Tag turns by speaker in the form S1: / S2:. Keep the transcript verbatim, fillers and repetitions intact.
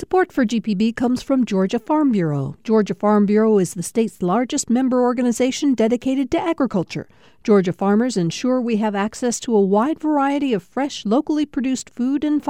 S1: Support for G P B comes from Georgia Farm Bureau. Georgia Farm Bureau is the state's largest member organization dedicated to agriculture. Georgia farmers ensure we have access to a wide variety of fresh, locally produced food and